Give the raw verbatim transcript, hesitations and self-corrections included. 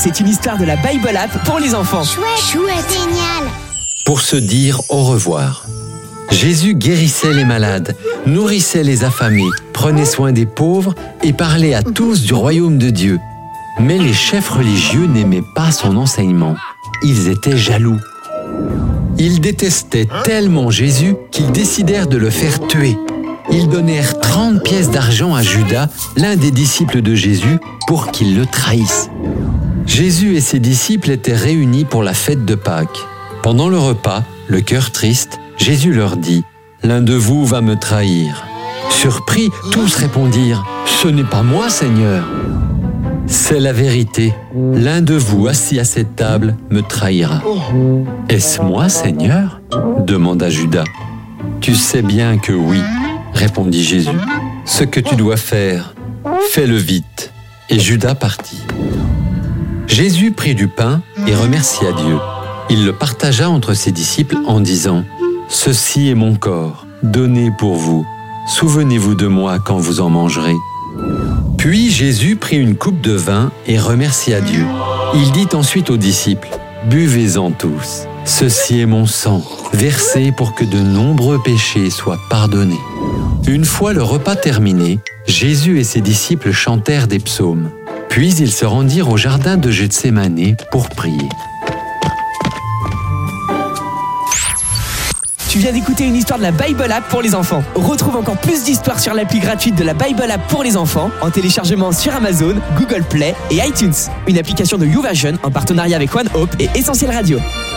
c'est une histoire de la Bible App pour les enfants. Chouette, chouette, génial. Pour se dire au revoir. Jésus guérissait les malades, nourrissait les affamés, prenait soin des pauvres et parlait à tous du royaume de Dieu. Mais les chefs religieux n'aimaient pas son enseignement. Ils étaient jaloux. Ils détestaient tellement Jésus qu'ils décidèrent de le faire tuer. Ils donnèrent trente pièces d'argent à Judas, l'un des disciples de Jésus, pour qu'il le trahisse. Jésus et ses disciples étaient réunis pour la fête de Pâques. Pendant le repas, le cœur triste, Jésus leur dit « L'un de vous va me trahir. » Surpris, tous répondirent « Ce n'est pas moi, Seigneur. » « C'est la vérité. L'un de vous assis à cette table me trahira. »« Est-ce moi, Seigneur ?» demanda Judas. « Tu sais bien que oui, » répondit Jésus. « Ce que tu dois faire, fais-le vite. » Et Judas partit. Jésus prit du pain et remercia Dieu. Il le partagea entre ses disciples en disant « Ceci est mon corps, donné pour vous. Souvenez-vous de moi quand vous en mangerez. » Puis Jésus prit une coupe de vin et remercia Dieu. Il dit ensuite aux disciples « Buvez-en tous. Ceci est mon sang, versé pour que de nombreux péchés soient pardonnés. » Une fois le repas terminé, Jésus et ses disciples chantèrent des psaumes. Puis ils se rendirent au jardin de Gethsémanée pour prier. Tu viens d'écouter une histoire de la Bible App pour les enfants. Retrouve encore plus d'histoires sur l'appli gratuite de la Bible App pour les enfants en téléchargement sur Amazon, Google Play et iTunes. Une application de YouVersion en partenariat avec OneHope et Essentiel Radio.